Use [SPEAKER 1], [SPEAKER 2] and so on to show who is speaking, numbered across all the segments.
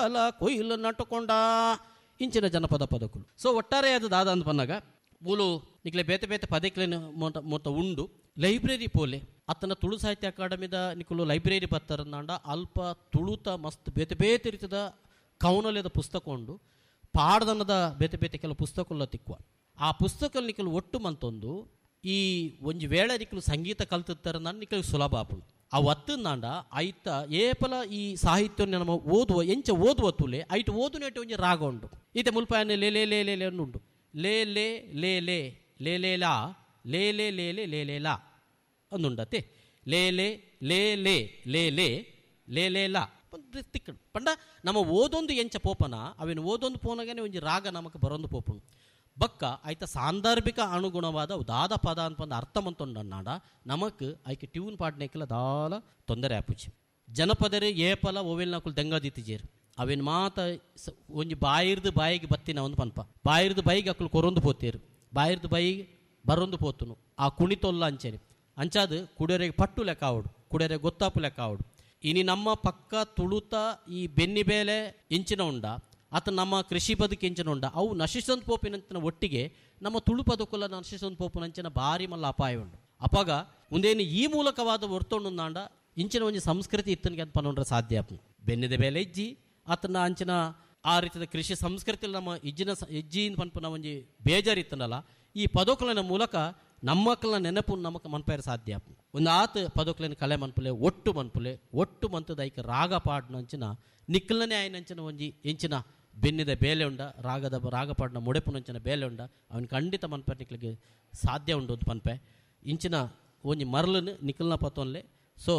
[SPEAKER 1] ಅಲ ಕೊಯ್ಲು ನಟ್ಟುಕೊಂಡ ಇಂಚಿನ ಜನಪದ ಪದಕುಲು. ಸೊ ಒಟ್ಟಾರೆಯಾದ ದಾದ ಅಂತ ಬಂದಾಗ ಮೂಲು ನಿಕ್ಲೆ ಬೇತೆ ಬೇತೆ ಪದಕಲೇನು ಮೊತ್ತ ಉಂಡು ಲೈಬ್ರರಿ ಪೋಲೆ ಅತ್ತನ ತುಳು ಸಾಹಿತ್ಯ ಅಕಾಡೆಮಿದ ನಿಕುಲು ಲೈಬ್ರರಿ ಬತ್ತಾರಂದಾಂಡ ಅಲ್ಪ ತುಳುತ ಮಸ್ತ್ ಬೇತೆ ಬೇತೆ ರೀತಿದ ಕವನಲೆದ ಪುಸ್ತಕ ಉಂಡು. ಪಾಡ್ದನದ ಬೇತೆ ಬೇತೆ ಕೆಲವು ಪುಸ್ತಕಲ್ಲ ತಿಕ್ಕುವ ಆ ಪುಸ್ತಕ ನಿಕಲು ಒಟ್ಟು ಮಂತೊಂದು ಈ ಒಂಜಿ ವೇಳೆ ನಿಕಲು ಸಂಗೀತ ಕಲ್ತಿರ್ತಾರ ನಿಕಲು ಸುಲಭ ಆಪುಂಡು. ಆ ಒತ್ತಂದಾಂಡ ಐತ ಏಪಲ ಈ ಸಾಹಿತ್ಯ ನಮ್ಮ ಓದುವ ಎಂಚ ಓದುವ ತುಲೆ ಐಟು ಓದು ನೆಟ್ಟು ಒಂಜಿ ರಾಗ ಉಂಡು. ಈತೆ ಮುಲ್ಪ ಲೇ ಲೇ ಲೇ ಲೇ ಲೇ ಉಂಡು ಲೇ ಲೇ ಲೇ ಲೇ ಲೇ ಲೇ ಲಾ ಲೇ ಲೇ ಲೇ ಲೇ ಲೇ ಲೇ ಲಾ ಅಂದುಂಡತೆ ಲೇ ಲೇ ಲೇ ಲೇ ಲೇ ಲೇ ಲೇ ಲೇ ಲಾ ತಿಕ್ಕಡು ಪಂಡ ನಮ್ಮ ಓದೊಂದು ಎಂಚ ಪೋಪನ ಅವೇನು ಓದೊಂದು ಪೋನಾಗೇ ಒಂಜಿ ರಾಗ ನಮಗೆ ಬರೊಂದು ಪೋಪುಂಡು. ಬಕ್ಕ ಐತ ಸಾಂದರ್ಭಿಕ ಅನುಗುಣವಾದ ಉದಾದ ಪದ ಅಂತ ಅರ್ಥ ಮಂತೊಂಡನ್ನಾಡ ನಮಕ್ ಐಕೆ ಟ್ಯೂನ್ ಪಾಡ್ನೇಕಲ ದಾಲ ತೊಂದರೆ ಆಪುಚಿ. ಜನಪದರೇ ಏಪಲ ಓವೆಲ್ ನಕುಲು ದೆಂಗದಿತ್ತಿಜೇರು ಅವೇನು ಮಾತ ಒಂಜಿ ಬಾಯಿರ್ದು ಬಾಯಿಗೆ ಬತ್ತಿನ ಒಂದು ಪನ್ಪ ಬಾಯಿರ್ದು ಬಾಯಿಗೆ ಅಕ್ಕಲು ಕೊರೊಂದು ಪೋತೇರು ಬಾಯಿರ್ದು ಬಾಯಿಗೆ ಬರೊಂದು ಪೋತುನು ಆ ಕುಣಿತೊಲ್ಲ ಅಂಚೆನೆ ಅಂಚಾದು ಕುಡಿಯೋರಿಗೆ ಪಟ್ಟು ಲೆಕ್ಕ ಆವಡು ಕುಡಿಯೋರೆ ಗೊತ್ತಾಪು ಲೆಕ್ಕ ಆವಡು. ಇನಿ ನಮ್ಮ ಪಕ್ಕ ತುಳುತ ಈ ಬೆನ್ನಿ ಬೇಲೆ ಇಂಚಿನ ಉಂಡ ಅಥವಾ ನಮ್ಮ ಕೃಷಿ ಬದುಕು ಇಂಚಿನ ಉಂಡ ಅವು ನಶಿಸೊಂದು ಪೋಪಿನಂಚಿನ ಒಟ್ಟಿಗೆ ನಮ್ಮ ತುಳು ಪದಕುಲ ನಶಿಸೊಂದು ಪೋಪಿನಂಚಿನ ಭಾರಿ ಮಲ್ಲ ಅಪಾಯ ಉಂಡು. ಅಪಾಗ ಮುಂದೇನು ಈ ಮೂಲಕವಾದ ಹೊರ್ತೊಂಡುಂದಾಂಡ ಇಂಚಿನ ಒಂಜಿ ಸಂಸ್ಕೃತಿ ಇತ್ತನಿಗೆ ಅಂತ ಪನೊಂಡ್ರೆ ಸಾಧ್ಯ ಆಪು ಬೆನ್ನಿದ ಬೇಲೆ ಇಜ್ಜಿ ಆತನ ಅಂಚಿನ ಆ ರೀತಿಯ ಕೃಷಿ ಸಂಸ್ಕೃತಿಯಲ್ಲಿ ನಮ್ಮ ಇಜ್ಜಿನ ಪನ್ಪನ ಒಂಜಿ ಬೇಜಾರಿತ್ತನಲ್ಲ ಈ ಪದಕುಲನ ಮೂಲಕ ನಮ್ಮ ಮಕ್ಕಳನ್ನ ನೆನಪು ನಮಕ್ ಮನ್ಪೇರ ಸಾಧ್ಯ ಆಪು. ಒಂದು ಆತ ಪದಕುಲಿನ ಕಲೆ ಮನ್ಪುಲೆ ಒಟ್ಟು ಮಂತದ ಐಕ ರಾಗ ಪಾಡ್ನಂಚಿನ ನಿಕ್ಕಲನೇ ಆಯ್ನಂಚಿನ ಒಂಜಿ ಎಂಚಿನ ಬೆನ್ನಿದ ಬೇಲೆ ಉಂಡ ರಾಗಪಾಡ್ನ ಮುಡೆಪುನಂಚಿನ ಬೇಲೆ ಉಂಡ ಅವನು ಖಂಡಿತ ಮನ್ಪೇರ ನಿಕ್ಲಿಗೆ ಸಾಧ್ಯ ಉಂಡು ಅಂತ ಪನ್ಪೆ ಇಂಚಿನ ಒಂಜಿ ಮರಳನ್ನು ನಿಕ್ಕಲ್ನ ಪತ್ತೊನ್ಲೆ. ಸೊ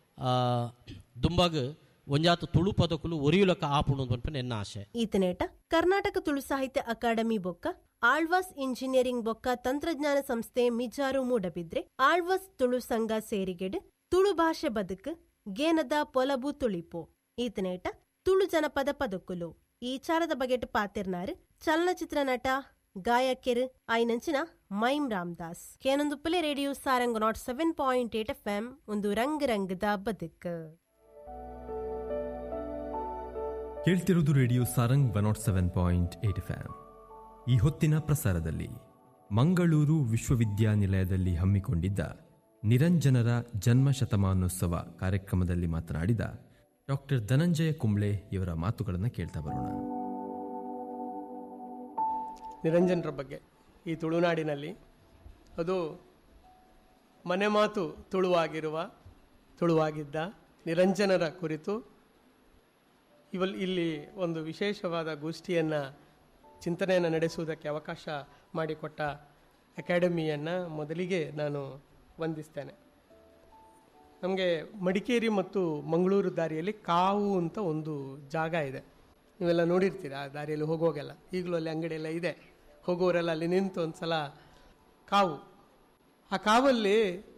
[SPEAKER 1] ದುಂಬಾಗ ಒಂಜಾತು ತುಳು ಪದಕುಲು ಒರಿಯುಲಕ ಆಪುಂಡು ಅಂತ ಪನ್ಪೆ ಎನ್ನ ಆಶೆ.
[SPEAKER 2] ಈತನೇಟ ಕರ್ನಾಟಕ ತುಳು ಸಾಹಿತ್ಯ ಅಕಾಡೆಮಿ ಬೊಕ್ಕ ಆಳ್ವಾಸ್ ಇಂಜಿನಿಯರಿಂಗ್ ಬೊಕ್ಕ ತಂತ್ರಜ್ಞಾನ ಸಂಸ್ಥೆ ಮಿಜಾರು ಮೂಡಬಿದ್ರೆ ಆಳ್ವಾಸ್ ತುಳು ಸಂಘ ಸೇರಿಗೆಡು ತುಳು ಭಾಷೆ ಬದುಕು ಗೇನದ ಪೊಲಬು ತುಳಿಪು ಈತನೇಟ ತುಳು ಜನಪದ ಪದಕುಲು ಈ ಚಾರದ ಬಗೆಟ್ ಪಾತಿರ್ನಾರು ಚಲನಚಿತ್ರ ನಟ ಗಾಯಕೆರು ಆಯ್ನಂಚಿನ mime Ramdas ಕೇನೊಂದುಪ್ಪಲೆ radio Sarang 7.8 FM ಒಂದು ರಂಗದ ಬದುಕು
[SPEAKER 3] ಕೇಳ್ತಿರುವುದು ರೇಡಿಯೋ ಸಾರಂಗ್ 107.8 FM. ಈ ಹೊತ್ತಿನ ಪ್ರಸಾರದಲ್ಲಿ ಮಂಗಳೂರು ವಿಶ್ವವಿದ್ಯಾನಿಲಯದಲ್ಲಿ ಹಮ್ಮಿಕೊಂಡಿದ್ದ ನಿರಂಜನರ ಜನ್ಮ ಶತಮಾನೋತ್ಸವ ಕಾರ್ಯಕ್ರಮದಲ್ಲಿ ಮಾತನಾಡಿದ ಡಾಕ್ಟರ್ ಧನಂಜಯ ಕುಂಬ್ಳೆ ಇವರ ಮಾತುಗಳನ್ನು ಕೇಳ್ತಾ ಬರೋಣ.
[SPEAKER 4] ನಿರಂಜನರ ಬಗ್ಗೆ ಈ ತುಳುನಾಡಿನಲ್ಲಿ ಅದು ಮನೆ ಮಾತು ತುಳುವಾಗಿದ್ದ ನಿರಂಜನರ ಕುರಿತು ಇಲ್ಲಿ ಒಂದು ವಿಶೇಷವಾದ ಗೋಷ್ಠಿಯನ್ನು ಚಿಂತನೆಯನ್ನು ನಡೆಸುವುದಕ್ಕೆ ಅವಕಾಶ ಮಾಡಿಕೊಟ್ಟ ಅಕಾಡೆಮಿಯನ್ನು ಮೊದಲಿಗೆ ನಾನು ವಂದಿಸ್ತೇನೆ. ನಮಗೆ ಮಡಿಕೇರಿ ಮತ್ತು ಮಂಗಳೂರು ದಾರಿಯಲ್ಲಿ ಕಾವು ಅಂತ ಒಂದು ಜಾಗ ಇದೆ. ನೀವೆಲ್ಲ ನೋಡಿರ್ತೀರ ಆ ದಾರಿಯಲ್ಲಿ ಹೋಗುವಾಗೆಲ್ಲ. ಈಗಲೂ ಅಲ್ಲಿ ಅಂಗಡಿ ಎಲ್ಲ ಇದೆ. ಹೋಗೋರೆಲ್ಲ ಅಲ್ಲಿ ನಿಂತು ಒಂದು ಸಲ ಕಾವು. ಆ ಕಾವಲ್ಲಿ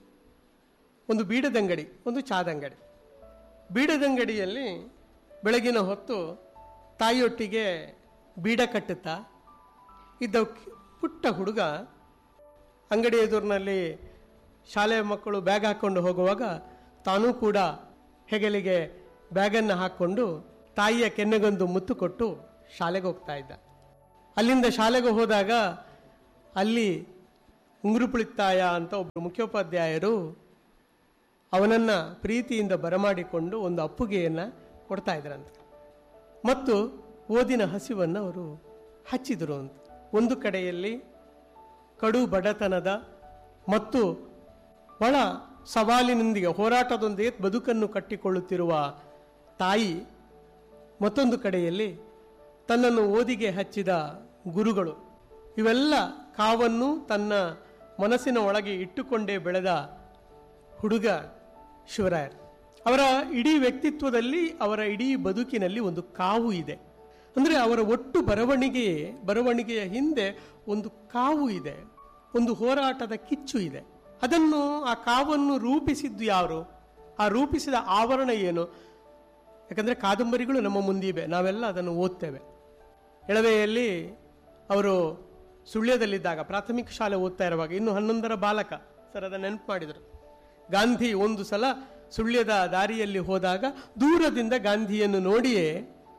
[SPEAKER 4] ಒಂದು ಬೀಡದಂಗಡಿ, ಒಂದು ಚಾದಂಗಡಿ. ಬೀಡದಂಗಡಿಯಲ್ಲಿ ಬೆಳಗಿನ ಹೊತ್ತು ತಾಯಿಯೊಟ್ಟಿಗೆ ಬೀಡ ಕಟ್ಟುತ್ತಾ ಇದ್ದ ಪುಟ್ಟ ಹುಡುಗ ಅಂಗಡಿ ಎದುರಿನಲ್ಲಿ ಶಾಲೆಯ ಮಕ್ಕಳು ಬ್ಯಾಗ್ ಹಾಕ್ಕೊಂಡು ಹೋಗುವಾಗ ತಾನೂ ಕೂಡ ಹೆಗಲಿಗೆ ಬ್ಯಾಗನ್ನು ಹಾಕ್ಕೊಂಡು ತಾಯಿಯ ಕೆನ್ನೆಗೊಂದು ಮುತ್ತು ಕೊಟ್ಟು ಶಾಲೆಗೆ ಹೋಗ್ತಾ ಇದ್ದ. ಅಲ್ಲಿಂದ ಶಾಲೆಗೆ ಹೋದಾಗ ಅಲ್ಲಿ ಉಂಗುರುಪುಳಿತ್ತಾಯ ಅಂತ ಒಬ್ಬರು ಮುಖ್ಯೋಪಾಧ್ಯಾಯರು ಅವನನ್ನು ಪ್ರೀತಿಯಿಂದ ಬರಮಾಡಿಕೊಂಡು ಒಂದು ಅಪ್ಪುಗೆಯನ್ನು ಕೊಡ್ತಾ ಇದ್ರಂತೆ ಮತ್ತು ಓದಿನ ಹಸಿವನ್ನು ಅವರು ಹಚ್ಚಿದರು ಅಂತ. ಒಂದು ಕಡೆಯಲ್ಲಿ ಕಡು ಬಡತನದ ಮತ್ತು ಬಹಳ ಸವಾಲಿನೊಂದಿಗೆ ಹೋರಾಟದೊಂದಿಗೆ ಬದುಕನ್ನು ಕಟ್ಟಿಕೊಳ್ಳುತ್ತಿರುವ ತಾಯಿ, ಮತ್ತೊಂದು ಕಡೆಯಲ್ಲಿ ತನ್ನನ್ನು ಓದಿಗೆ ಹಚ್ಚಿದ ಗುರುಗಳು. ಇವೆಲ್ಲ ಕಾವನ್ನು ತನ್ನ ಮನಸ್ಸಿನ ಒಳಗೆ ಇಟ್ಟುಕೊಂಡೇ ಬೆಳೆದ ಹುಡುಗ ಶಿವರಾಯರ್. ಅವರ ಇಡೀ ವ್ಯಕ್ತಿತ್ವದಲ್ಲಿ, ಅವರ ಇಡೀ ಬದುಕಿನಲ್ಲಿ ಒಂದು ಕಾವು ಇದೆ. ಅಂದರೆ ಅವರ ಒಟ್ಟು ಬರವಣಿಗೆಯ ಹಿಂದೆ ಒಂದು ಕಾವು ಇದೆ, ಒಂದು ಹೋರಾಟದ ಕಿಚ್ಚು ಇದೆ. ಆ ಕಾವನ್ನು ರೂಪಿಸಿದ್ದು ಯಾರು? ಆ ರೂಪಿಸಿದ ಆವರಣ ಏನು? ಯಾಕಂದರೆ ಕಾದಂಬರಿಗಳು ನಮ್ಮ ಮುಂದಿವೆ, ನಾವೆಲ್ಲ ಅದನ್ನು ಓದ್ತೇವೆ. ಎಳವೆಯಲ್ಲಿ ಅವರು ಸುಳ್ಯದಲ್ಲಿದ್ದಾಗ, ಪ್ರಾಥಮಿಕ ಶಾಲೆ ಓದ್ತಾ ಇರುವಾಗ, ಇನ್ನು 11ರ ಬಾಲಕ ಸರ್, ಅದನ್ನು ನೆನಪು ಮಾಡಿದರು. ಗಾಂಧಿ ಒಂದು ಸಲ ಸುಳ್ಯದ ದಾರಿಯಲ್ಲಿ ಹೋದಾಗ ದೂರದಿಂದ ಗಾಂಧಿಯನ್ನು ನೋಡಿಯೇ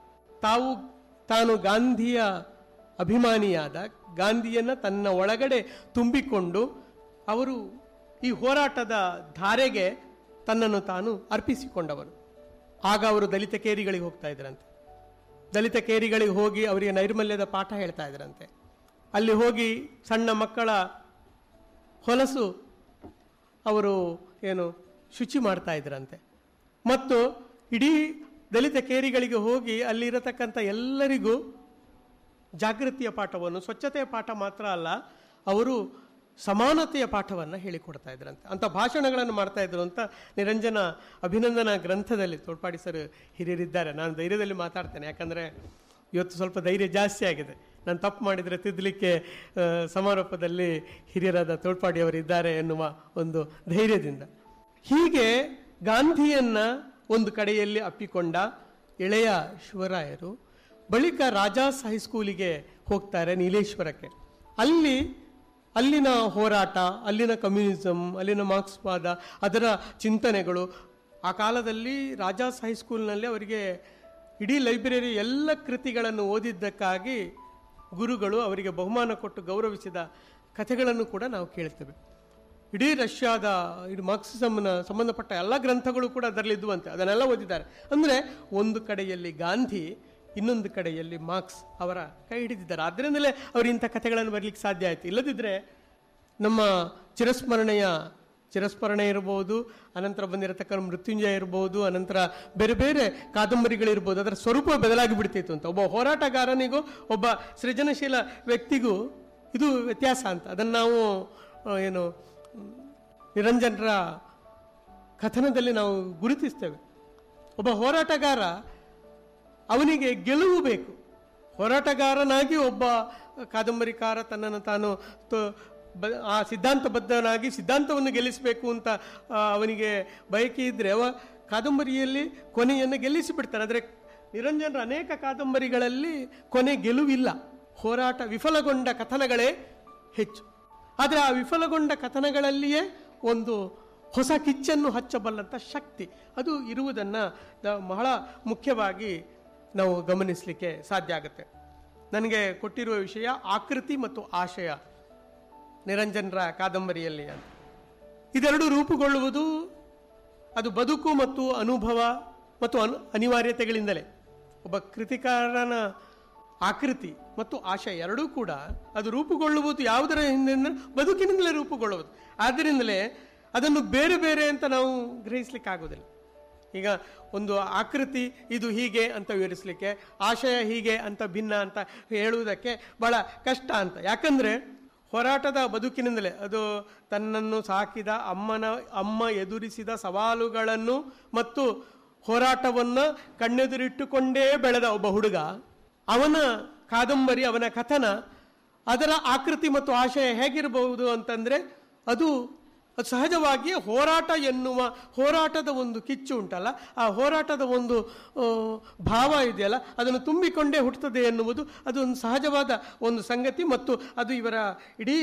[SPEAKER 4] ತಾನು ಗಾಂಧಿಯ ಅಭಿಮಾನಿಯಾದ, ಗಾಂಧಿಯನ್ನು ತನ್ನ ಒಳಗಡೆ ತುಂಬಿಕೊಂಡು ಅವರು ಈ ಹೋರಾಟದ ಧಾರೆಗೆ ತನ್ನನ್ನು ತಾನು ಅರ್ಪಿಸಿಕೊಂಡವರು. ಆಗ ಅವರು ದಲಿತ ಕೇರಿಗಳಿಗೆ ಹೋಗ್ತಾ ಇದ್ರಂತೆ. ದಲಿತ ಕೇರಿಗಳಿಗೆ ಹೋಗಿ ಅವರಿಗೆ ನೈರ್ಮಲ್ಯದ ಪಾಠ ಹೇಳ್ತಾ ಇದ್ರಂತೆ. ಅಲ್ಲಿ ಹೋಗಿ ಸಣ್ಣ ಮಕ್ಕಳ ಹೊಲಸು ಅವರು ಶುಚಿ ಮಾಡ್ತಾ ಇದ್ರಂತೆ. ಮತ್ತು ಇಡೀ ದಲಿತ ಕೇರಿಗಳಿಗೆ ಹೋಗಿ ಅಲ್ಲಿರತಕ್ಕಂಥ ಎಲ್ಲರಿಗೂ ಜಾಗೃತಿಯ ಪಾಠವನ್ನು, ಸ್ವಚ್ಛತೆಯ ಪಾಠ ಮಾತ್ರ ಅಲ್ಲ, ಅವರು ಸಮಾನತೆಯ ಪಾಠವನ್ನು ಹೇಳಿಕೊಡ್ತಾ ಇದ್ರಂತೆ. ಅಂಥ ಭಾಷಣಗಳನ್ನು ಮಾಡ್ತಾ ಇದ್ರು ಅಂತ ನಿರಂಜನ ಅಭಿನಂದನಾ ಗ್ರಂಥದಲ್ಲಿ ತೋಡ್ಪಾಡಿ ಸರ್ ಹಿರಿಯರಿದ್ದಾರೆ. ನಾನು ಧೈರ್ಯದಲ್ಲಿ ಮಾತಾಡ್ತೇನೆ, ಯಾಕಂದರೆ ಇವತ್ತು ಸ್ವಲ್ಪ ಧೈರ್ಯ ಜಾಸ್ತಿ ಆಗಿದೆ. ನಾನು ತಪ್ಪು ಮಾಡಿದರೆ ತಿದ್ದಲಿಕ್ಕೆ ಸಮಾರೋಪದಲ್ಲಿ ಹಿರಿಯರಾದ ತೋಡ್ಪಾಡಿಯವರಿದ್ದಾರೆ ಎನ್ನುವ ಒಂದು ಧೈರ್ಯದಿಂದ. ಹೀಗೆ ಗಾಂಧಿಯನ್ನು ಒಂದು ಕಡೆಯಲ್ಲಿ ಅಪ್ಪಿಕೊಂಡ ಎಳೆಯ ಶಿವರಾಯರು ಬಳಿಕ ರಾಜಾಸ್ ಹೈಸ್ಕೂಲಿಗೆ ಹೋಗ್ತಾರೆ, ನೀಲೇಶ್ವರಕ್ಕೆ. ಅಲ್ಲಿನ ಹೋರಾಟ, ಅಲ್ಲಿನ ಕಮ್ಯುನಿಸಮ್, ಅಲ್ಲಿನ ಮಾರ್ಕ್ಸ್ವಾದ, ಅದರ ಚಿಂತನೆಗಳು. ಆ ಕಾಲದಲ್ಲಿ ರಾಜಾಸ್ ಹೈಸ್ಕೂಲ್ನಲ್ಲಿ ಅವರಿಗೆ ಇಡೀ ಲೈಬ್ರರಿ ಎಲ್ಲ ಕೃತಿಗಳನ್ನು ಓದಿದ್ದಕ್ಕಾಗಿ ಗುರುಗಳು ಅವರಿಗೆ ಬಹುಮಾನ ಕೊಟ್ಟು ಗೌರವಿಸಿದ ಕಥೆಗಳನ್ನು ಕೂಡ ನಾವು ಕೇಳ್ತೇವೆ. ಇಡೀ ರಷ್ಯಾದ ಮಾರ್ಕ್ಸಿಸಮ್ನ ಸಂಬಂಧಪಟ್ಟ ಎಲ್ಲ ಗ್ರಂಥಗಳು ಕೂಡ ಅದರಲ್ಲಿದ್ದುವಂತೆ, ಅದನ್ನೆಲ್ಲ ಓದಿದ್ದಾರೆ. ಅಂದರೆ ಒಂದು ಕಡೆಯಲ್ಲಿ ಗಾಂಧಿ, ಇನ್ನೊಂದು ಕಡೆಯಲ್ಲಿ ಮಾರ್ಕ್ಸ್ ಅವರ ಕೈ ಹಿಡಿದಿದ್ದಾರೆ. ಆದ್ದರಿಂದಲೇ ಅವರು ಇಂಥ ಕಥೆಗಳನ್ನು ಬರಲಿಕ್ಕೆ ಸಾಧ್ಯ ಆಯಿತು. ಇಲ್ಲದಿದ್ದರೆ ನಮ್ಮ ಚಿರಸ್ಮರಣೆ ಇರ್ಬೋದು, ಅನಂತರ ಬಂದಿರತಕ್ಕಂಥ ಮೃತ್ಯುಂಜಯ ಇರ್ಬೋದು, ಅನಂತರ ಬೇರೆ ಬೇರೆ ಕಾದಂಬರಿಗಳಿರ್ಬೋದು, ಅದರ ಸ್ವರೂಪ ಬದಲಾಗಿ ಬಿಡ್ತಿತ್ತು ಅಂತ. ಒಬ್ಬ ಹೋರಾಟಗಾರನಿಗೂ ಒಬ್ಬ ಸೃಜನಶೀಲ ವ್ಯಕ್ತಿಗೂ ಇದು ವ್ಯತ್ಯಾಸ ಅಂತ. ಅದನ್ನು ನಾವು ನಿರಂಜನರ ಕಥನದಲ್ಲಿ ನಾವು ಗುರುತಿಸ್ತೇವೆ. ಒಬ್ಬ ಹೋರಾಟಗಾರ, ಅವನಿಗೆ ಗೆಲುವು ಬೇಕು. ಹೋರಾಟಗಾರನಾಗಿ ಒಬ್ಬ ಕಾದಂಬರಿಕಾರ ತನ್ನನ್ನು ತಾನು ಆ ಸಿದ್ಧಾಂತಬದ್ಧನಾಗಿ ಸಿದ್ಧಾಂತವನ್ನು ಗೆಲ್ಲಿಸಬೇಕು ಅಂತ ಅವನಿಗೆ ಬಯಕೆ ಇದ್ದರೆ ಅವ ಕಾದಂಬರಿಯಲ್ಲಿ ಕೊನೆಯನ್ನು ಗೆಲ್ಲಿಸಿಬಿಡ್ತಾನೆ. ಆದರೆ ನಿರಂಜನರ ಅನೇಕ ಕಾದಂಬರಿಗಳಲ್ಲಿ ಕೊನೆ ಗೆಲುವಿಲ್ಲ. ಹೋರಾಟ ವಿಫಲಗೊಂಡ ಕಥನಗಳೇ ಹೆಚ್ಚು. ಆದರೆ ಆ ವಿಫಲಗೊಂಡ ಕಥನಗಳಲ್ಲಿಯೇ ಒಂದು ಹೊಸ ಕಿಚ್ಚನ್ನು ಹಚ್ಚಬಲ್ಲಂಥ ಶಕ್ತಿ ಅದು ಇರುವುದನ್ನು ಬಹಳ ಮುಖ್ಯವಾಗಿ ನಾವು ಗಮನಿಸಲಿಕ್ಕೆ ಸಾಧ್ಯ ಆಗುತ್ತೆ. ನನಗೆ ಕೊಟ್ಟಿರುವ ವಿಷಯ ಆಕೃತಿ ಮತ್ತು ಆಶಯ ನಿರಂಜನರ ಕಾದಂಬರಿಯಲ್ಲಿ. ಇದೆರಡು ರೂಪುಗೊಳ್ಳುವುದು ಅದು ಬದುಕು ಮತ್ತು ಅನುಭವ ಮತ್ತು ಅನಿವಾರ್ಯತೆಗಳಿಂದಲೇ. ಒಬ್ಬ ಕೃತಿಕಾರನ ಆಕೃತಿ ಮತ್ತು ಆಶಯ ಎರಡೂ ಕೂಡ ಅದು ರೂಪುಗೊಳ್ಳುವುದು ಯಾವುದರ ಹಿಂದೆ? ಬದುಕಿನಿಂದಲೇ ರೂಪುಗೊಳ್ಳುವುದು. ಆದ್ದರಿಂದಲೇ ಅದನ್ನು ಬೇರೆ ಬೇರೆ ಅಂತ ನಾವು ಗ್ರಹಿಸಲಿಕ್ಕಾಗೋದಿಲ್ಲ. ಈಗ ಒಂದು ಆಕೃತಿ ಇದು ಹೀಗೆ ಅಂತ ವಿವರಿಸಲಿಕ್ಕೆ, ಆಶಯ ಹೀಗೆ ಅಂತ ಭಿನ್ನ ಅಂತ ಹೇಳುವುದಕ್ಕೆ ಬಹಳ ಕಷ್ಟ ಅಂತ. ಯಾಕಂದರೆ ಹೋರಾಟದ ಬದುಕಿನಿಂದಲೇ, ಅದು ತನ್ನನ್ನು ಸಾಕಿದ ಅಮ್ಮ ಎದುರಿಸಿದ ಸವಾಲುಗಳನ್ನು ಮತ್ತು ಹೋರಾಟವನ್ನು ಕಣ್ಣೆದುರಿಟ್ಟುಕೊಂಡೇ ಬೆಳೆದ ಒಬ್ಬ ಹುಡುಗ, ಅವನ ಕಾದಂಬರಿ, ಅವನ ಕಥನ, ಅದರ ಆಕೃತಿ ಮತ್ತು ಆಶಯ ಹೇಗಿರಬಹುದು ಅಂತಂದರೆ ಅದು ಸಹಜವಾಗಿಯೇ ಹೋರಾಟ ಎನ್ನುವ ಹೋರಾಟದ ಒಂದು ಕಿಚ್ಚು ಉಂಟಲ್ಲ, ಆ ಹೋರಾಟದ ಒಂದು ಭಾವ ಇದೆಯಲ್ಲ, ಅದನ್ನು ತುಂಬಿಕೊಂಡೇ ಹುಟ್ಟುತ್ತದೆ ಎನ್ನುವುದು ಅದು ಒಂದು ಸಹಜವಾದ ಒಂದು ಸಂಗತಿ. ಮತ್ತು ಅದು ಇವರ ಇಡೀ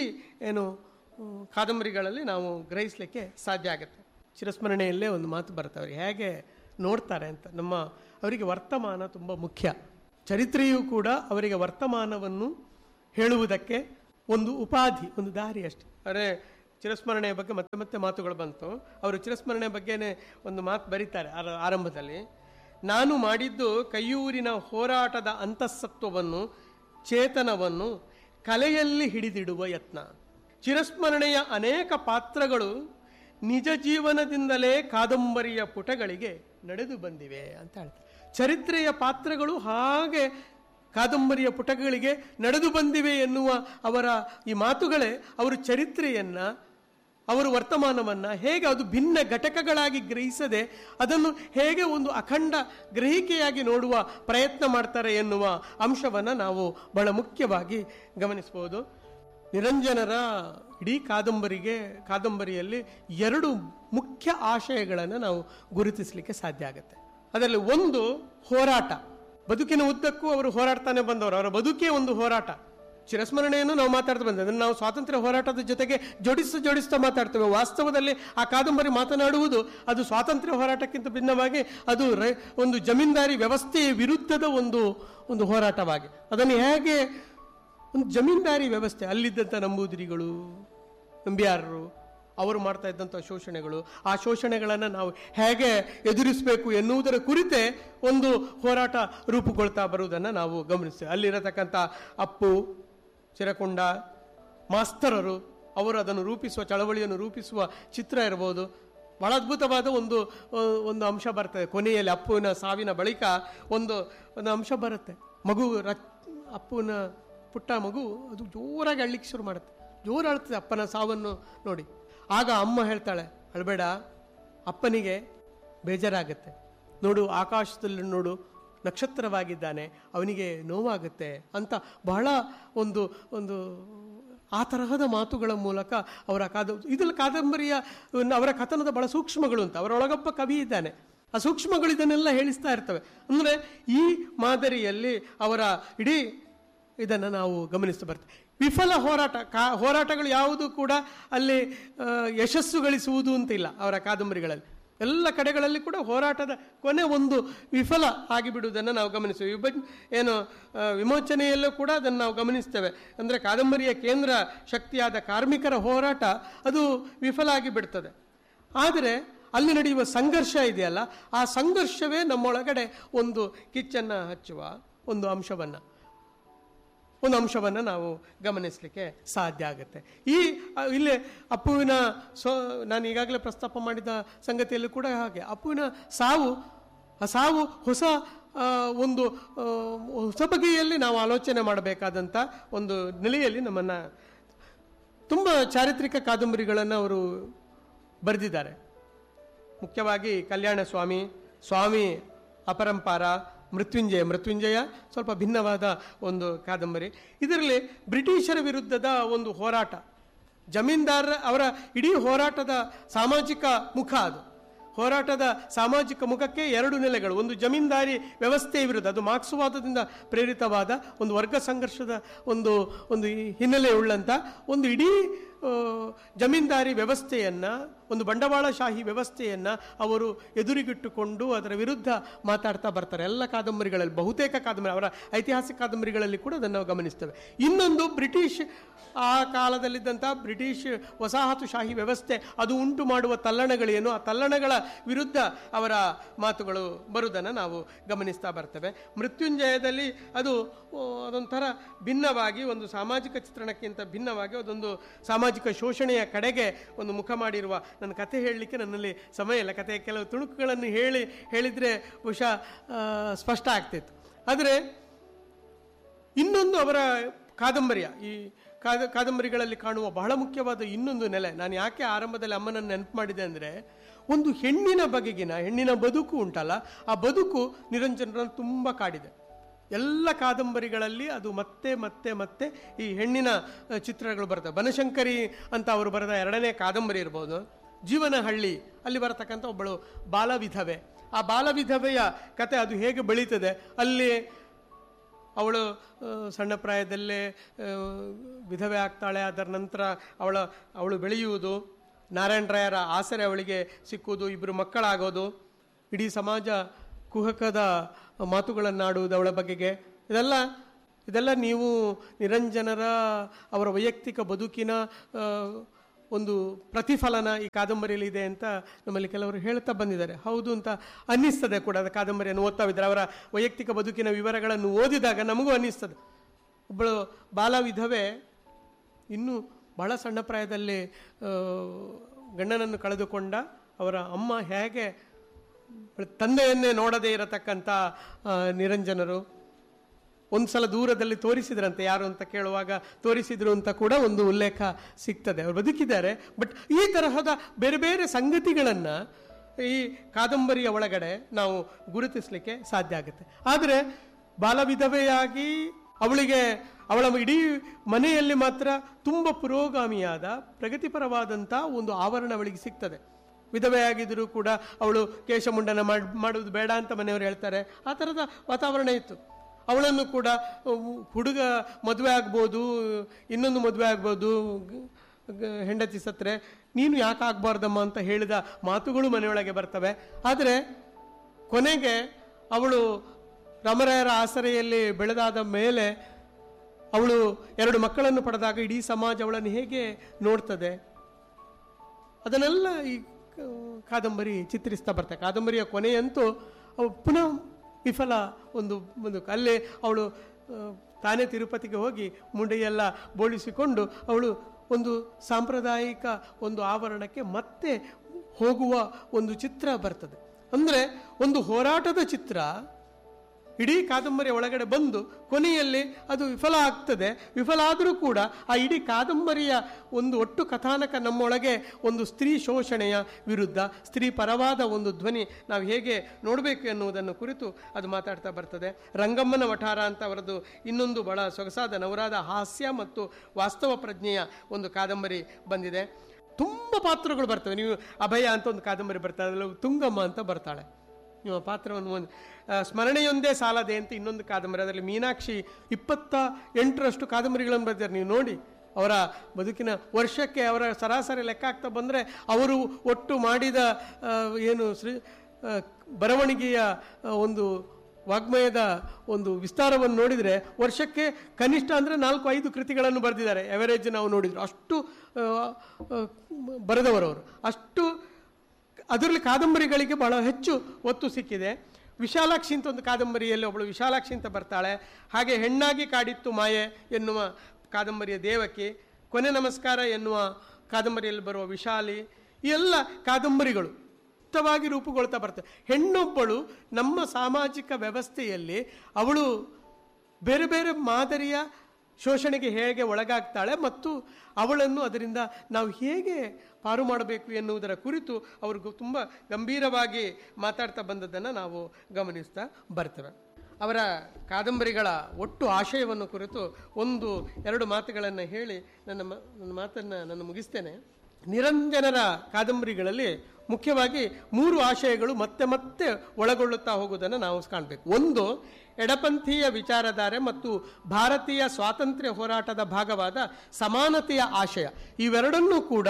[SPEAKER 4] ಕಾದಂಬರಿಗಳಲ್ಲಿ ನಾವು ಗ್ರಹಿಸಲಿಕ್ಕೆ ಸಾಧ್ಯ ಆಗುತ್ತೆ. ಚಿರಸ್ಮರಣೆಯಲ್ಲೇ ಒಂದು ಮಾತು ಬರುತ್ತೆ, ಅವರಿಗೆ ಹೇಗೆ ನೋಡ್ತಾರೆ ಅಂತ. ಅವರಿಗೆ ವರ್ತಮಾನ ತುಂಬ ಮುಖ್ಯ. ಚರಿತ್ರೆಯೂ ಕೂಡ ಅವರಿಗೆ ವರ್ತಮಾನವನ್ನು ಹೇಳುವುದಕ್ಕೆ ಒಂದು ಉಪಾಧಿ, ಒಂದು ದಾರಿ ಅಷ್ಟೆ. ಆದರೆ ಚಿರಸ್ಮರಣೆಯ ಬಗ್ಗೆ ಮತ್ತೆ ಮತ್ತೆ ಮಾತುಗಳು ಬಂತು. ಅವರು ಚಿರಸ್ಮರಣೆಯ ಬಗ್ಗೆನೇ ಒಂದು ಮಾತು ಬರೀತಾರೆ ಆರಂಭದಲ್ಲಿ. ನಾನು ಮಾಡಿದ್ದು ಕೈಯೂರಿನ ಹೋರಾಟದ ಅಂತಃಸತ್ವವನ್ನು, ಚೇತನವನ್ನು ಕಲೆಯಲ್ಲಿ ಹಿಡಿದಿಡುವ ಯತ್ನ. ಚಿರಸ್ಮರಣೆಯ ಅನೇಕ ಪಾತ್ರಗಳು ನಿಜ ಜೀವನದಿಂದಲೇ ಕಾದಂಬರಿಯ ಪುಟಗಳಿಗೆ ನಡೆದು ಬಂದಿವೆ ಅಂತ ಹೇಳ್ತಾರೆ. ಚರಿತ್ರೆಯ ಪಾತ್ರಗಳು ಹಾಗೆ ಕಾದಂಬರಿಯ ಪುಟಗಳಿಗೆ ನಡೆದು ಬಂದಿವೆ ಎನ್ನುವ ಅವರ ಈ ಮಾತುಗಳೇ ಅವರು ಚರಿತ್ರೆಯನ್ನು, ಅವರು ವರ್ತಮಾನವನ್ನು ಹೇಗೆ ಅದು ಭಿನ್ನ ಘಟಕಗಳಾಗಿ ಗ್ರಹಿಸದೆ ಅದನ್ನು ಹೇಗೆ ಒಂದು ಅಖಂಡ ಗ್ರಹಿಕೆಯಾಗಿ ನೋಡುವ ಪ್ರಯತ್ನ ಮಾಡ್ತಾರೆ ಎನ್ನುವ ಅಂಶವನ್ನು ನಾವು ಬಹಳ ಮುಖ್ಯವಾಗಿ ಗಮನಿಸಬಹುದು. ನಿರಂಜನರ ಇಡೀ ಕಾದಂಬರಿಯಲ್ಲಿ ಎರಡು ಮುಖ್ಯ ಆಶಯಗಳನ್ನು ನಾವು ಗುರುತಿಸಲಿಕ್ಕೆ ಸಾಧ್ಯ ಆಗುತ್ತೆ. ಅದರಲ್ಲಿ ಒಂದು ಹೋರಾಟ. ಬದುಕಿನ ಉದ್ದಕ್ಕೂ ಅವರು ಹೋರಾಡ್ತಾನೆ ಬಂದವರು. ಅವರ ಬದುಕೇ ಒಂದು ಹೋರಾಟ. ಚಿರಸ್ಮರಣೆಯನ್ನು ನಾವು ಮಾತಾಡ್ತಾ ಬಂದ ಅದನ್ನು ನಾವು ಸ್ವಾತಂತ್ರ್ಯ ಹೋರಾಟದ ಜೊತೆಗೆ ಜೋಡಿಸ್ತಾ ಮಾತಾಡ್ತೇವೆ. ವಾಸ್ತವದಲ್ಲಿ ಆ ಕಾದಂಬರಿ ಮಾತನಾಡುವುದು ಅದು ಸ್ವಾತಂತ್ರ್ಯ ಹೋರಾಟಕ್ಕಿಂತ ಭಿನ್ನವಾಗಿ ಅದು ಒಂದು ಜಮೀನ್ದಾರಿ ವ್ಯವಸ್ಥೆಯ ವಿರುದ್ಧದ ಒಂದು ಹೋರಾಟವಾಗಿ, ಅದನ್ನು ಹೇಗೆ ಒಂದು ಜಮೀನ್ದಾರಿ ವ್ಯವಸ್ಥೆ, ಅಲ್ಲಿದ್ದಂಥ ನಂಬೂದಿರಿಗಳು, ನಂಬಿಯಾರರು, ಅವರು ಮಾಡ್ತಾ ಇದ್ದಂಥ ಶೋಷಣೆಗಳು, ಆ ಶೋಷಣೆಗಳನ್ನು ನಾವು ಹೇಗೆ ಎದುರಿಸಬೇಕು ಎನ್ನುವುದರ ಕುರಿತೇ ಒಂದು ಹೋರಾಟ ರೂಪುಗೊಳ್ತಾ ಬರುವುದನ್ನು ನಾವು ಗಮನಿಸ್ತೇವೆ. ಅಲ್ಲಿರತಕ್ಕಂಥ ಅಪ್ಪು, ಚಿರಕೊಂಡ, ಮಾಸ್ತರರು, ಅವರು ಅದನ್ನು ರೂಪಿಸುವ, ಚಳವಳಿಯನ್ನು ರೂಪಿಸುವ ಚಿತ್ರ ಇರ್ಬೋದು. ಬಹಳ ಅದ್ಭುತವಾದ ಒಂದು ಅಂಶ ಬರ್ತದೆ ಕೊನೆಯಲ್ಲಿ. ಅಪ್ಪುವಿನ ಸಾವಿನ ಬಳಿಕ ಒಂದು ಅಂಶ ಬರುತ್ತೆ. ಮಗು, ಅಪ್ಪುವಿನ ಪುಟ್ಟ ಮಗು ಅದು ಜೋರಾಗಿ ಅಳ್ಲಿಕ್ಕೆ ಶುರು ಮಾಡುತ್ತೆ, ಜೋರು ಅಳ್ತದೆ ಅಪ್ಪನ ಸಾವನ್ನು ನೋಡಿ. ಆಗ ಅಮ್ಮ ಹೇಳ್ತಾಳೆ, ಅಳ್ಬೇಡ, ಅಪ್ಪನಿಗೆ ಬೇಜಾರಾಗುತ್ತೆ, ನೋಡು ಆಕಾಶದಲ್ಲಿ ನೋಡು ನಕ್ಷತ್ರವಾಗಿದ್ದಾನೆ, ಅವನಿಗೆ ನೋವಾಗುತ್ತೆ ಅಂತ ಬಹಳ ಒಂದು ಆ ತರಹದ ಮಾತುಗಳ ಮೂಲಕ ಅವರ ಇದರಲ್ಲಿ ಕಾದಂಬರಿಯ ಅವರ ಕಥನದ ಬಹಳ ಸೂಕ್ಷ್ಮಗಳು ಅಂತ, ಅವರೊಳಗೊಬ್ಬ ಕವಿ ಇದ್ದಾನೆ, ಆ ಸೂಕ್ಷ್ಮಗಳು ಇದನ್ನೆಲ್ಲ ಹೇಳಿಸ್ತಾ ಇರ್ತವೆ. ಅಂದರೆ ಈ ಮಾದರಿಯಲ್ಲಿ ಅವರ ಇಡೀ ಇದನ್ನು ನಾವು ಗಮನಿಸ್ತಾ ಬರ್ತೇವೆ. ವಿಫಲ ಹೋರಾಟಗಳು ಯಾವುದು ಕೂಡ ಅಲ್ಲಿ ಯಶಸ್ಸು ಗಳಿಸುವುದು ಅಂತ ಇಲ್ಲ ಅವರ ಕಾದಂಬರಿಗಳಲ್ಲಿ. ಎಲ್ಲ ಕಡೆಗಳಲ್ಲಿ ಕೂಡ ಹೋರಾಟದ ಕೊನೆ ಒಂದು ವಿಫಲ ಆಗಿಬಿಡುವುದನ್ನು ನಾವು ಗಮನಿಸ್ತೇವೆ. ವಿಮೋಚನೆಯಲ್ಲೂ ಕೂಡ ಅದನ್ನು ನಾವು ಗಮನಿಸ್ತೇವೆ. ಅಂದರೆ ಕಾದಂಬರಿಯ ಕೇಂದ್ರ ಶಕ್ತಿಯಾದ ಕಾರ್ಮಿಕರ ಹೋರಾಟ ಅದು ವಿಫಲ ಆಗಿಬಿಡ್ತದೆ. ಆದರೆ ಅಲ್ಲಿ ನಡೆಯುವ ಸಂಘರ್ಷ ಇದೆಯಲ್ಲ, ಆ ಸಂಘರ್ಷವೇ ನಮ್ಮೊಳಗಡೆ ಒಂದು ಕಿಚ್ಚನ್ನು ಹಚ್ಚುವ ಒಂದು ಅಂಶವನ್ನು ನಾವು ಗಮನಿಸಲಿಕ್ಕೆ ಸಾಧ್ಯ ಆಗುತ್ತೆ. ಇಲ್ಲಿ ಅಪ್ಪುವಿನ ನಾನು ಈಗಾಗಲೇ ಪ್ರಸ್ತಾಪ ಮಾಡಿದ ಸಂಗತಿಯಲ್ಲೂ ಕೂಡ ಹಾಗೆ ಅಪ್ಪುವಿನ ಸಾವು ಹೊಸ ಬಗೆಯಲ್ಲಿ ನಾವು ಆಲೋಚನೆ ಮಾಡಬೇಕಾದಂಥ ಒಂದು ನೆಲೆಯಲ್ಲಿ ನಮ್ಮನ್ನು ತುಂಬ ಚಾರಿತ್ರಿಕ ಕಾದಂಬರಿಗಳನ್ನು ಅವರು ಬರೆದಿದ್ದಾರೆ. ಮುಖ್ಯವಾಗಿ ಕಲ್ಯಾಣ ಸ್ವಾಮಿ ಅಪರಂಪಾರ, ಮೃತ್ಯುಂಜಯ ಸ್ವಲ್ಪ ಭಿನ್ನವಾದ ಒಂದು ಕಾದಂಬರಿ. ಇದರಲ್ಲಿ ಬ್ರಿಟಿಷರ ವಿರುದ್ಧದ ಒಂದು ಹೋರಾಟ, ಜಮೀನ್ದಾರರ ಅವರ ಇಡೀ ಹೋರಾಟದ ಸಾಮಾಜಿಕ ಮುಖ, ಅದು ಹೋರಾಟದ ಸಾಮಾಜಿಕ ಮುಖಕ್ಕೆ ಎರಡು ನೆಲೆಗಳು. ಒಂದು ಜಮೀನ್ದಾರಿ ವ್ಯವಸ್ಥೆಯ ವಿರುದ್ಧ, ಅದು ಮಾರ್ಕ್ಸ್ವಾದದಿಂದ ಪ್ರೇರಿತವಾದ ಒಂದು ವರ್ಗ ಸಂಘರ್ಷದ ಒಂದು ಹಿನ್ನೆಲೆಯುಳ್ಳಂಥ ಒಂದು ಇಡೀ ಜಮೀನ್ದಾರಿ ವ್ಯವಸ್ಥೆಯನ್ನು, ಒಂದು ಬಂಡವಾಳಶಾಹಿ ವ್ಯವಸ್ಥೆಯನ್ನು ಅವರು ಎದುರಿಗಿಟ್ಟುಕೊಂಡು ಅದರ ವಿರುದ್ಧ ಮಾತಾಡ್ತಾ ಬರ್ತಾರೆ. ಎಲ್ಲ ಕಾದಂಬರಿಗಳಲ್ಲಿ, ಬಹುತೇಕ ಕಾದಂಬರಿ, ಅವರ ಐತಿಹಾಸಿಕ ಕಾದಂಬರಿಗಳಲ್ಲಿ ಕೂಡ ಅದನ್ನು ನಾವು ಗಮನಿಸ್ತೇವೆ. ಇನ್ನೊಂದು ಬ್ರಿಟಿಷ್, ಆ ಕಾಲದಲ್ಲಿದ್ದಂಥ ಬ್ರಿಟಿಷ್ ವಸಾಹತುಶಾಹಿ ವ್ಯವಸ್ಥೆ ಅದು ಉಂಟು ಮಾಡುವ ತಲ್ಲಣಗಳೇನು, ಆ ತಲ್ಲಣಗಳ ವಿರುದ್ಧ ಅವರ ಮಾತುಗಳು ಬರುವುದನ್ನು ನಾವು ಗಮನಿಸ್ತಾ ಬರ್ತೇವೆ. ಮೃತ್ಯುಂಜಯದಲ್ಲಿ ಅದೊಂಥರ ಭಿನ್ನವಾಗಿ, ಒಂದು ಸಾಮಾಜಿಕ ಚಿತ್ರಣಕ್ಕಿಂತ ಭಿನ್ನವಾಗಿ ಅದೊಂದು ಸಾಮಾಜಿಕ ಶೋಷಣೆಯ ಕಡೆಗೆ ಒಂದು ಮುಖ ಮಾಡಿರುವ, ನನ್ನ ಕಥೆ ಹೇಳಲಿಕ್ಕೆ ನನ್ನಲ್ಲಿ ಸಮಯ ಇಲ್ಲ, ಕಥೆಯ ಕೆಲವು ತುಣುಕುಗಳನ್ನು ಹೇಳಿದರೆ ಬಹುಶಃ ಸ್ಪಷ್ಟ ಆಗ್ತಿತ್ತು. ಆದರೆ ಇನ್ನೊಂದು ಅವರ ಈ ಕಾದಂಬರಿಗಳಲ್ಲಿ ಕಾಣುವ ಬಹಳ ಮುಖ್ಯವಾದ ಇನ್ನೊಂದು ನೆಲೆ, ನಾನು ಯಾಕೆ ಆರಂಭದಲ್ಲಿ ಅಮ್ಮನನ್ನು ನೆನಪು ಮಾಡಿದೆ ಅಂದರೆ, ಒಂದು ಹೆಣ್ಣಿನ ಬದುಕು ಉಂಟಲ್ಲ, ಆ ಬದುಕು ನಿರಂಜನರನ್ನು ತುಂಬ ಕಾಡಿದೆ. ಎಲ್ಲ ಕಾದಂಬರಿಗಳಲ್ಲಿ ಅದು ಮತ್ತೆ ಮತ್ತೆ ಮತ್ತೆ ಈ ಹೆಣ್ಣಿನ ಚಿತ್ರಗಳು ಬರ್ತವೆ. ಬನಶಂಕರಿ ಅಂತ ಅವರು ಬರೆದ ಎರಡನೇ ಕಾದಂಬರಿ ಇರ್ಬೋದು, ಜೀವನಹಳ್ಳಿ, ಅಲ್ಲಿ ಬರತಕ್ಕಂಥ ಒಬ್ಬಳು ಬಾಲವಿಧವೆ. ಆ ಬಾಲವಿಧವೆಯ ಕತೆ ಅದು ಹೇಗೆ ಬೆಳೀತದೆ, ಅಲ್ಲಿ ಅವಳು ಸಣ್ಣ ಪ್ರಾಯದಲ್ಲೇ ವಿಧವೆ ಆಗ್ತಾಳೆ, ಅದರ ನಂತರ ಅವಳು ಬೆಳೆಯುವುದು, ನಾರಾಯಣರಾಯರ ಆಸರೆ ಅವಳಿಗೆ ಸಿಕ್ಕುವುದು, ಇಬ್ಬರು ಮಕ್ಕಳಾಗೋದು, ಇಡೀ ಸಮಾಜ ಕುಹಕದ ಮಾತುಗಳನ್ನಾಡುವುದು ಅವಳ ಬಗೆಗೆ. ಇದೆಲ್ಲ ನೀವು ನಿರಂಜನರ ಅವರ ವೈಯಕ್ತಿಕ ಬದುಕಿನ ಒಂದು ಪ್ರತಿಫಲನ ಈ ಕಾದಂಬರಿಯಲ್ಲಿ ಇದೆ ಅಂತ ನಮ್ಮಲ್ಲಿ ಕೆಲವರು ಹೇಳ್ತಾ ಬಂದಿದ್ದಾರೆ. ಹೌದು ಅಂತ ಅನ್ನಿಸ್ತದೆ ಕೂಡ. ಅದು ಕಾದಂಬರಿಯನ್ನು ಓದ್ತಾ ಇದ್ದಾರೆ, ಅವರ ವೈಯಕ್ತಿಕ ಬದುಕಿನ ವಿವರಗಳನ್ನು ಓದಿದಾಗ ನಮಗೂ ಅನ್ನಿಸ್ತದೆ. ಒಬ್ಬಳು ಬಾಲ ವಿಧವೆ ಇನ್ನೂ ಬಹಳ ಸಣ್ಣ ಪ್ರಾಯದಲ್ಲಿ ಗಂಡನನ್ನು ಕಳೆದುಕೊಂಡ ಅವರ ಅಮ್ಮ ಹೇಗೆ ತಂದೆಯನ್ನೇ ನೋಡದೇ ಇರತಕ್ಕಂಥ ನಿರಂಜನರು ಒಂದು ಸಲ ದೂರದಲ್ಲಿ ತೋರಿಸಿದ್ರಂತೆ, ಯಾರು ಅಂತ ಕೇಳುವಾಗ ತೋರಿಸಿದ್ರು ಅಂತ ಕೂಡ ಒಂದು ಉಲ್ಲೇಖ ಸಿಗ್ತದೆ. ಅವರು ಬದುಕಿದ್ದಾರೆ. ಬಟ್ ಈ ತರಹದ ಬೇರೆ ಬೇರೆ ಸಂಗತಿಗಳನ್ನು ಈ ಕಾದಂಬರಿಯ ಒಳಗಡೆ ನಾವು ಗುರುತಿಸಲಿಕ್ಕೆ ಸಾಧ್ಯ ಆಗುತ್ತೆ. ಆದರೆ ಬಾಲವಿಧವೆಯಾಗಿ ಅವಳ ಇಡೀ ಮನೆಯಲ್ಲಿ ಮಾತ್ರ ತುಂಬ ಪುರೋಗಾಮಿಯಾದ ಪ್ರಗತಿಪರವಾದಂಥ ಒಂದು ಆವರಣ ಅವಳಿಗೆ ಸಿಗ್ತದೆ. ವಿಧವೆಯಾಗಿದ್ದರೂ ಕೂಡ ಅವಳು ಕೇಶಮುಂಡನ ಮಾಡುವುದು ಬೇಡ ಅಂತ ಮನೆಯವರು ಹೇಳ್ತಾರೆ. ಆ ಥರದ ವಾತಾವರಣ ಇತ್ತು. ಅವಳನ್ನು ಕೂಡ ಹುಡುಗ ಮದುವೆ ಆಗ್ಬೋದು, ಇನ್ನೊಂದು ಮದುವೆ ಆಗ್ಬೋದು, ಹೆಂಡತಿ ಸತ್ರೆ ನೀನು ಯಾಕೆ ಆಗ್ಬಾರ್ದಮ್ಮ ಅಂತ ಹೇಳಿದ ಮಾತುಗಳು ಮನೆಯೊಳಗೆ ಬರ್ತವೆ. ಆದರೆ ಕೊನೆಗೆ ಅವಳು ರಾಮರಾಯರ ಆಸರೆಯಲ್ಲಿ ಬೆಳೆದಾದ ಮೇಲೆ ಅವಳು 2 ಮಕ್ಕಳನ್ನು ಪಡೆದಾಗ ಇಡೀ ಸಮಾಜ ಅವಳನ್ನು ಹೇಗೆ ನೋಡ್ತದೆ, ಅದನ್ನೆಲ್ಲ ಈ ಕಾದಂಬರಿ ಚಿತ್ರಿಸ್ತಾ ಬರ್ತಾರೆ. ಕಾದಂಬರಿಯ ಕೊನೆಯಂತೂ ಪುನಃ ವಿಫಲ ಒಂದು ಅಲ್ಲೇ ಅವಳು ತಾನೇ ತಿರುಪತಿಗೆ ಹೋಗಿ ಮುಂಡೆಯೆಲ್ಲ ಬೋಳಿಸಿಕೊಂಡು ಅವಳು ಒಂದು ಸಾಂಪ್ರದಾಯಿಕ ಒಂದು ಆವರಣಕ್ಕೆ ಮತ್ತೆ ಹೋಗುವ ಒಂದು ಚಿತ್ರ ಬರ್ತದೆ. ಅಂದರೆ ಒಂದು ಹೋರಾಟದ ಚಿತ್ರ ಇಡೀ ಕಾದಂಬರಿಯ ಒಳಗಡೆ ಬಂದು ಕೊನೆಯಲ್ಲಿ ಅದು ವಿಫಲ ಆಗ್ತದೆ. ವಿಫಲ ಆದರೂ ಕೂಡ ಆ ಇಡೀ ಕಾದಂಬರಿಯ ಒಂದು ಒಟ್ಟು ಕಥಾನಕ ನಮ್ಮೊಳಗೆ ಒಂದು ಸ್ತ್ರೀ ಶೋಷಣೆಯ ವಿರುದ್ಧ, ಸ್ತ್ರೀ ಪರವಾದ ಒಂದು ಧ್ವನಿ ನಾವು ಹೇಗೆ ನೋಡಬೇಕು ಎನ್ನುವುದನ್ನು ಕುರಿತು ಅದು ಮಾತಾಡ್ತಾ ಬರ್ತದೆ. ರಂಗಮ್ಮನ ವಠಾರ ಅಂತ ಅವರದ್ದು ಇನ್ನೊಂದು ಬಹಳ ಸೊಗಸಾದ ನವರಾದ ಹಾಸ್ಯ ಮತ್ತು ವಾಸ್ತವ ಪ್ರಜ್ಞೆಯ ಒಂದು ಕಾದಂಬರಿ ಬಂದಿದೆ. ತುಂಬ ಪಾತ್ರಗಳು ಬರ್ತವೆ. ನೀವು ಅಭಯ ಅಂತ ಒಂದು ಕಾದಂಬರಿ ಬರ್ತಾಳೆ, ಅದರಲ್ಲಿ ತುಂಗಮ್ಮ ಅಂತ ಬರ್ತಾಳೆ. ನಿಮ್ಮ ಪಾತ್ರವನ್ನು ಸ್ಮರಣೆಯೊಂದೇ ಸಾಲದೆ ಅಂತ ಇನ್ನೊಂದು ಕಾದಂಬರಿ, ಅದರಲ್ಲಿ ಮೀನಾಕ್ಷಿ 28ರಷ್ಟು ಕಾದಂಬರಿಗಳನ್ನು ಬರೆದಿದ್ದಾರೆ. ನೀವು ನೋಡಿ ಅವರ ಬದುಕಿನ ವರ್ಷಕ್ಕೆ ಅವರ ಸರಾಸರಿ ಲೆಕ್ಕ ಆಗ್ತಾ ಬಂದರೆ ಅವರು ಒಟ್ಟು ಮಾಡಿದ ಏನು ಬರವಣಿಗೆಯ ಒಂದು ವಾಗ್ಮಯದ ಒಂದು ವಿಸ್ತಾರವನ್ನು ನೋಡಿದರೆ ವರ್ಷಕ್ಕೆ ಕನಿಷ್ಠ ಅಂದರೆ 4-5 ಕೃತಿಗಳನ್ನು ಬರೆದಿದ್ದಾರೆ. ಎವರೇಜ್ ನಾವು ನೋಡಿದ್ರು ಅಷ್ಟು ಬರೆದವರವರು. ಅಷ್ಟು ಅದರಲ್ಲಿ ಕಾದಂಬರಿಗಳಿಗೆ ಬಹಳ ಹೆಚ್ಚು ಒತ್ತು ಸಿಕ್ಕಿದೆ. ವಿಶಾಲಾಕ್ಷಿ ಅಂತ ಒಂದು ಕಾದಂಬರಿಯಲ್ಲಿ ಒಬ್ಬಳು ವಿಶಾಲಾಕ್ಷಿ ಅಂತ ಬರ್ತಾಳೆ. ಹಾಗೆ ಹೆಣ್ಣಾಗಿ ಕಾಡಿತ್ತು ಮಾಯೆ ಎನ್ನುವ ಕಾದಂಬರಿಯ ದೇವಕಿ, ಕೊನೆ ನಮಸ್ಕಾರ ಎನ್ನುವ ಕಾದಂಬರಿಯಲ್ಲಿ ಬರುವ ವಿಶಾಲಿ, ಈ ಎಲ್ಲ ಕಾದಂಬರಿಗಳು ಉತ್ತಮವಾಗಿ ರೂಪುಗೊಳ್ತಾ ಬರ್ತವೆ. ಹೆಣ್ಣೊಬ್ಬಳು ನಮ್ಮ ಸಾಮಾಜಿಕ ವ್ಯವಸ್ಥೆಯಲ್ಲಿ ಅವಳು ಬೇರೆ ಬೇರೆ ಮಾದರಿಯ ಶೋಷಣೆಗೆ ಹೇಗೆ ಒಳಗಾಗ್ತಾಳೆ ಮತ್ತು ಅವಳನ್ನು ಅದರಿಂದ ನಾವು ಹೇಗೆ ಪಾರು ಮಾಡಬೇಕು ಎನ್ನುವುದರ ಕುರಿತು ಅವ್ರಿಗೂ ತುಂಬ ಗಂಭೀರವಾಗಿ ಮಾತಾಡ್ತಾ ಬಂದದ್ದನ್ನು ನಾವು ಗಮನಿಸ್ತಾ ಬರ್ತೇವೆ. ಅವರ ಕಾದಂಬರಿಗಳ ಒಟ್ಟು ಆಶಯವನ್ನು ಕುರಿತು 1-2 ಮಾತುಗಳನ್ನು ಹೇಳಿ ನನ್ನ ಮಾತನ್ನು ಮುಗಿಸ್ತೇನೆ. ನಿರಂಜನರ ಕಾದಂಬರಿಗಳಲ್ಲಿ ಮುಖ್ಯವಾಗಿ 3 ಆಶಯಗಳು ಮತ್ತೆ ಮತ್ತೆ ಒಳಗೊಳ್ಳುತ್ತಾ ಹೋಗುವುದನ್ನು ನಾವು ಕಾಣಬೇಕು. ಒಂದು, ಎಡಪಂಥೀಯ ವಿಚಾರಧಾರೆ ಮತ್ತು ಭಾರತೀಯ ಸ್ವಾತಂತ್ರ್ಯ ಹೋರಾಟದ ಭಾಗವಾದ ಸಮಾನತೆಯ ಆಶಯ. ಇವೆರಡನ್ನೂ ಕೂಡ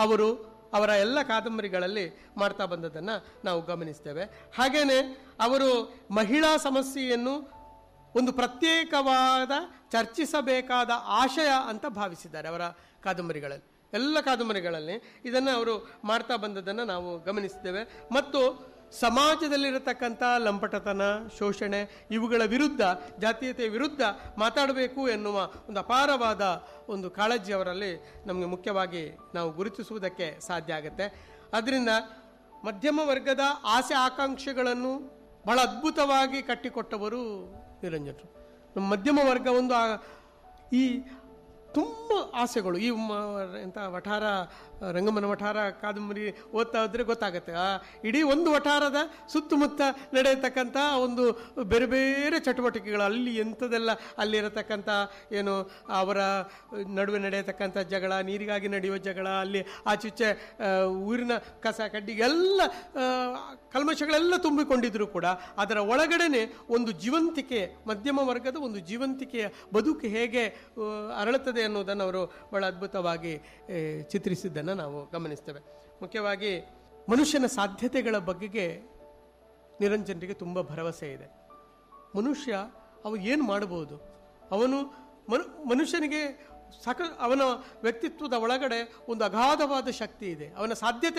[SPEAKER 4] ಅವರ ಎಲ್ಲ ಕಾದಂಬರಿಗಳಲ್ಲಿ ಮಾಡ್ತಾ ಬಂದದ್ದನ್ನು ನಾವು ಗಮನಿಸ್ತೇವೆ. ಹಾಗೆಯೇ ಅವರು ಮಹಿಳಾ ಸಮಸ್ಯೆಯನ್ನು ಒಂದು ಪ್ರತ್ಯೇಕವಾದ ಚರ್ಚಿಸಬೇಕಾದ ಆಶಯ ಅಂತ ಭಾವಿಸಿದ್ದಾರೆ. ಅವರ ಕಾದಂಬರಿಗಳಲ್ಲಿ, ಎಲ್ಲ ಕಾದಂಬರಿಗಳಲ್ಲಿ ಇದನ್ನು ಅವರು ಮಾಡ್ತಾ ಬಂದದ್ದನ್ನು ನಾವು ಗಮನಿಸ್ತೇವೆ. ಮತ್ತು ಸಮಾಜದಲ್ಲಿರತಕ್ಕಂಥ ಲಂಪಟತನ, ಶೋಷಣೆ ಇವುಗಳ ವಿರುದ್ಧ, ಜಾತೀಯತೆಯ ವಿರುದ್ಧ ಮಾತಾಡಬೇಕು ಎನ್ನುವ ಒಂದು ಅಪಾರವಾದ ಒಂದು ಕಾಳಜಿ ಅವರಲ್ಲಿ ನಮಗೆ ಮುಖ್ಯವಾಗಿ ನಾವು ಗುರುತಿಸುವುದಕ್ಕೆ ಸಾಧ್ಯ ಆಗುತ್ತೆ. ಆದ್ದರಿಂದ ಮಧ್ಯಮ ವರ್ಗದ ಆಸೆ ಆಕಾಂಕ್ಷೆಗಳನ್ನು ಬಹಳ ಅದ್ಭುತವಾಗಿ ಕಟ್ಟಿಕೊಟ್ಟವರು ನಿರಂಜನರು. ನಮ್ಮ ಮಧ್ಯಮ ವರ್ಗ ಒಂದು ಈ ತುಂಬ ಆಸೆಗಳು, ಈ ಎಂಥ ವಠಾರ, ರಂಗಮ್ಮನ ವಠಾರ ಕಾದಂಬರಿ ಓದ್ತಾ ಇದ್ರೆ ಗೊತ್ತಾಗುತ್ತೆ. ಇಡೀ ಒಂದು ವಠಾರದ ಸುತ್ತಮುತ್ತ ನಡೆಯತಕ್ಕಂಥ ಒಂದು ಬೇರೆ ಬೇರೆ ಚಟುವಟಿಕೆಗಳು, ಅಲ್ಲಿ ಎಂಥದೆಲ್ಲ ಅಲ್ಲಿರತಕ್ಕಂಥ ಏನು ಅವರ ನಡುವೆ ನಡೆಯತಕ್ಕಂಥ ಜಗಳ, ನೀರಿಗಾಗಿ ನಡೆಯುವ ಜಗಳ, ಅಲ್ಲಿ ಆಚೀಚೆ ಊರಿನ ಕಸ ಕಡ್ಡಿ ಎಲ್ಲ ಕಲ್ಮಶಗಳೆಲ್ಲ ತುಂಬಿಕೊಂಡಿದ್ರು ಕೂಡ ಅದರ ಒಳಗಡೆನೆ ಒಂದು ಜೀವಂತಿಕೆ, ಮಧ್ಯಮ ವರ್ಗದ ಒಂದು ಜೀವಂತಿಕೆಯ ಬದುಕು ಹೇಗೆ ಅರಳುತ್ತದೆ ಅನ್ನೋದನ್ನು ಅವರು ಬಹಳ ಅದ್ಭುತವಾಗಿ ಚಿತ್ರಿಸಿದ್ದನ್ನು ನಾವು ಗಮನಿಸ್ತೇವೆ. ಮುಖ್ಯವಾಗಿ ಮನುಷ್ಯನ ಸಾಧ್ಯತೆಗಳ ಬಗೆಗೆ ನಿರಂಜನರಿಗೆ ತುಂಬ ಭರವಸೆ ಇದೆ. ಮನುಷ್ಯ ಏನು ಮಾಡಬಹುದು, ಅವನು ಮನುಷ್ಯನಿಗೆ ಅವನ ವ್ಯಕ್ತಿತ್ವದ ಒಳಗಡೆ ಒಂದು ಅಗಾಧವಾದ ಶಕ್ತಿ ಇದೆ. ಅವನ ಸಾಧ್ಯತೆ